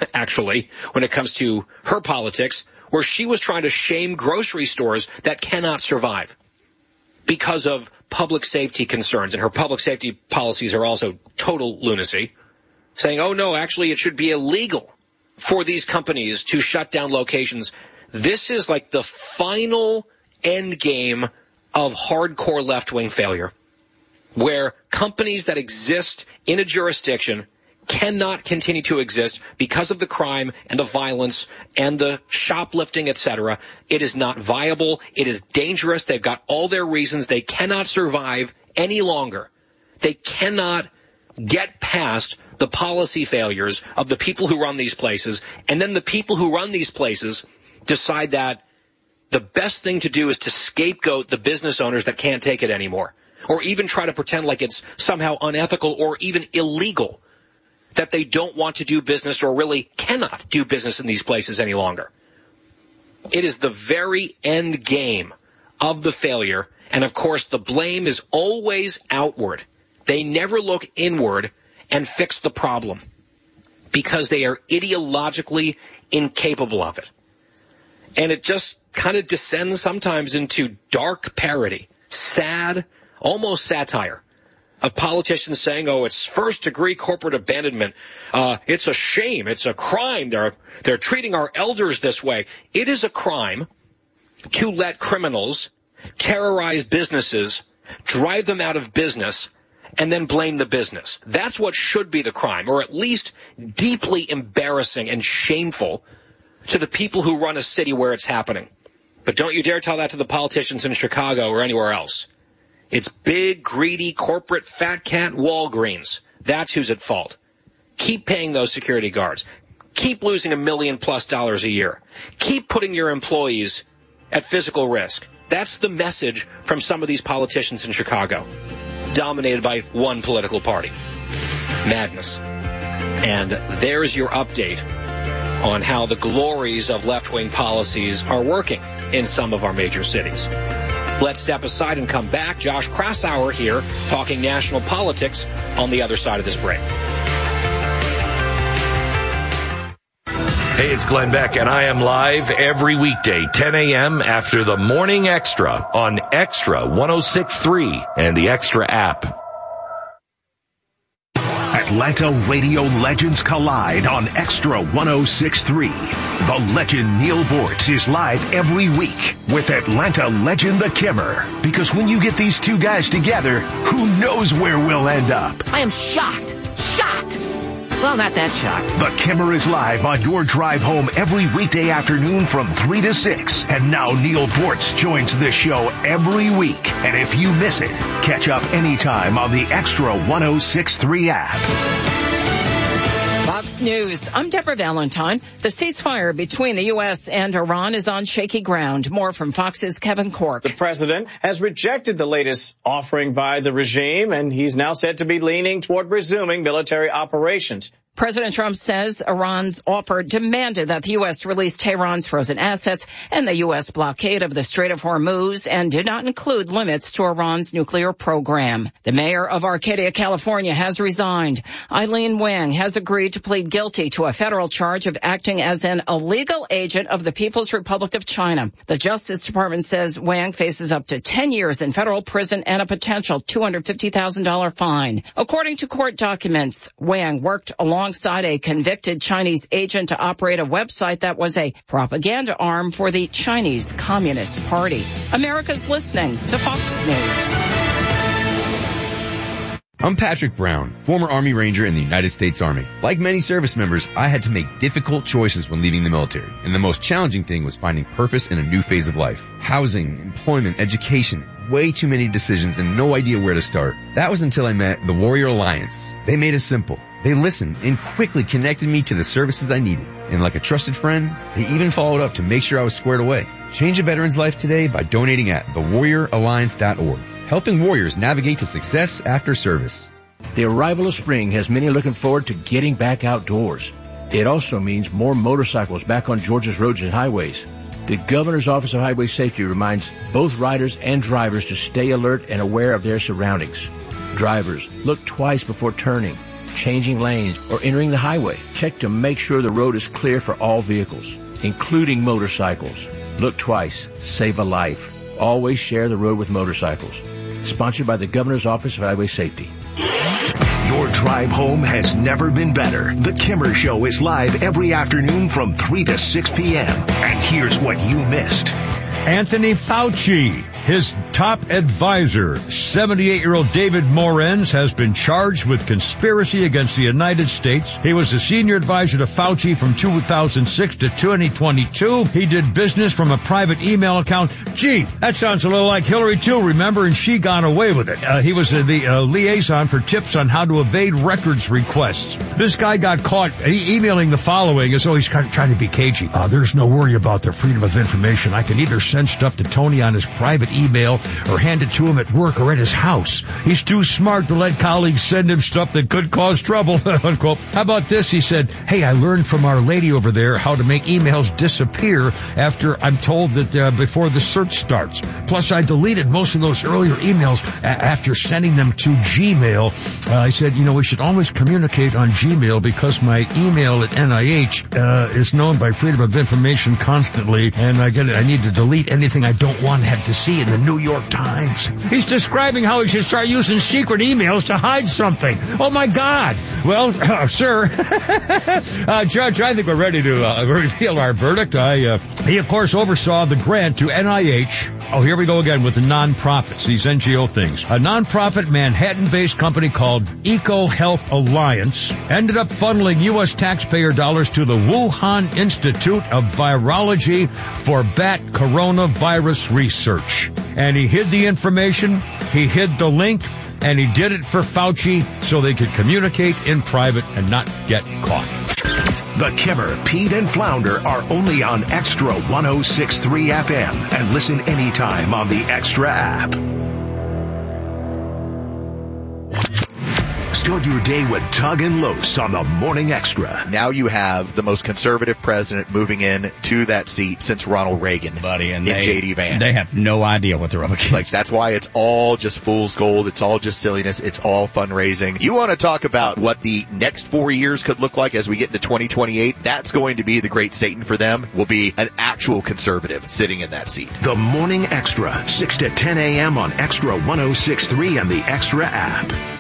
actually, when it comes to her politics, where she was trying to shame grocery stores that cannot survive because of public safety concerns. And her public safety policies are also total lunacy, saying, oh, no, actually, it should be illegal for these companies to shut down locations. This is like the final end game of hardcore left-wing failure, where companies that exist in a jurisdiction cannot continue to exist because of the crime and the violence and the shoplifting, etc. It is not viable. It is dangerous. They've got all their reasons. They cannot survive any longer. They cannot get past the policy failures of the people who run these places. And then the people who run these places decide that the best thing to do is to scapegoat the business owners that can't take it anymore, or even try to pretend like it's somehow unethical or even illegal that they don't want to do business or really cannot do business in these places any longer. It is the very end game of the failure. And, of course, the blame is always outward. They never look inward and fix the problem because they are ideologically incapable of it. And it just kind of descends sometimes into dark parody, sad, almost satire, of politicians saying, oh, it's first-degree corporate abandonment. It's a shame. It's a crime. They're treating our elders this way. It is a crime to let criminals terrorize businesses, drive them out of business, and then blame the business. That's what should be the crime, or at least deeply embarrassing and shameful to the people who run a city where it's happening. But don't you dare tell that to the politicians in Chicago or anywhere else. It's big, greedy, corporate, fat cat Walgreens. That's who's at fault. Keep paying those security guards. Keep losing $1 million+ a year. Keep putting your employees at physical risk. That's the message from some of these politicians in Chicago, dominated by one political party. Madness. And there's your update on how the glories of left-wing policies are working in some of our major cities. Let's step aside and come back. Josh Kraushaar here talking national politics on the other side of this break. Hey, it's Glenn Beck, and I am live every weekday, 10 a.m. after the Morning Extra on Extra 106.3 and the Extra app. Atlanta radio legends collide on Extra 106.3. The legend Neil Bortz is live every week with Atlanta legend The Kimmer. Because when you get these two guys together, who knows where we'll end up? I am shocked. Well, not that shocked. The Kimmer is live on your drive home every weekday afternoon from 3 to 6. And now Neil Bortz joins the show every week. And if you miss it, catch up anytime on the Extra 106.3 app. Fox News. I'm Deborah Valentine. The ceasefire between the U.S. and Iran is on shaky ground. More from Fox's Kevin Corke. The president has rejected the latest offering by the regime, and he's now said to be leaning toward resuming military operations. President Trump says Iran's offer demanded that the U.S. release Tehran's frozen assets and the U.S. blockade of the Strait of Hormuz and did not include limits to Iran's nuclear program. The mayor of Arcadia, California, has resigned. Eileen Wang has agreed to plead guilty to a federal charge of acting as an illegal agent of the People's Republic of China. The Justice Department says Wang faces up to 10 years in federal prison and a potential $250,000 fine. According to court documents, Wang worked alongside a convicted Chinese agent to operate a website that was a propaganda arm for the Chinese Communist Party. America's listening to Fox News. I'm Patrick Brown, former Army Ranger in the United States Army. Like many service members, I had to make difficult choices when leaving the military, and the most challenging thing was finding purpose in a new phase of life. Housing, employment, education, way too many decisions and no idea where to start. That was until I met the Warrior Alliance. They made it simple. They listened and quickly connected me to the services I needed. And like a trusted friend, they even followed up to make sure I was squared away. Change a veteran's life today by donating at thewarrioralliance.org. Helping warriors navigate to success after service. The arrival of spring has many looking forward to getting back outdoors. It also means more motorcycles back on Georgia's roads and highways. The Governor's Office of Highway Safety reminds both riders and drivers to stay alert and aware of their surroundings. Drivers, look twice before turning. changing lanes, or entering the highway. Check to make sure the road is clear for all vehicles, including motorcycles. Look twice. Save a life. Always share the road with motorcycles. Sponsored by the Governor's Office of Highway Safety. Your drive home has never been better. The Kimmer Show is live every afternoon from 3 to 6 p.m. And here's what you missed. Anthony Fauci, his top advisor, 78-year-old David Morens, has been charged with conspiracy against the United States. He was a senior advisor to Fauci from 2006 to 2022. He did business from a private email account. Gee, that sounds a little like Hillary too, remember? And she got away with it. He was the liaison for tips on how to evade records requests. This guy got caught emailing the following as though he's kind of trying to be cagey. There's no worry about the freedom of information. I can either send stuff to Tony on his private email or hand it to him at work or at his house. He's too smart to let colleagues send him stuff that could cause trouble, unquote. How about this? He said, hey, I learned from our lady over there how to make emails disappear after I'm told that before the search starts. Plus, I deleted most of those earlier emails after sending them to Gmail. I said, we should always communicate on Gmail because my email at NIH is known by Freedom of Information constantly, and I need to delete anything I don't want to have to see in the New York Times. He's describing how he should start using secret emails to hide something. Oh, my God. Well, sir, Judge, I think we're ready to reveal our verdict. He, of course, oversaw the grant to NIH. Oh, here we go again with the nonprofits, these NGO things. A nonprofit Manhattan-based company called Eco Health Alliance ended up funneling U.S. taxpayer dollars to the Wuhan Institute of Virology for bat coronavirus research. And he hid the information, he hid the link, and he did it for Fauci so they could communicate in private and not get caught. The Kimmer, Pete, and Flounder are only on Extra 106.3 FM and listen anytime on the Extra app. Start your day with Tug and Los on the Morning Extra. Now you have the most conservative president moving in to that seat since Ronald Reagan. Buddy, and J.D. Vance. They have no idea what they're up against. Like, that's why it's all just fool's gold. It's all just silliness. It's all fundraising. You want to talk about what the next 4 years could look like as we get into 2028? That's going to be the great Satan for them, will be an actual conservative sitting in that seat. The Morning Extra, 6 to 10 a.m. on Extra 106.3 and the Extra app.